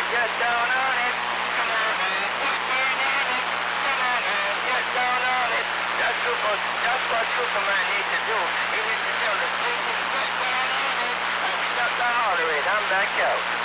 get down on it. Come on, get down on it. That's what Superman needs to do. He needs to tell the police, get down on it. And stop the hollering. I'm back out.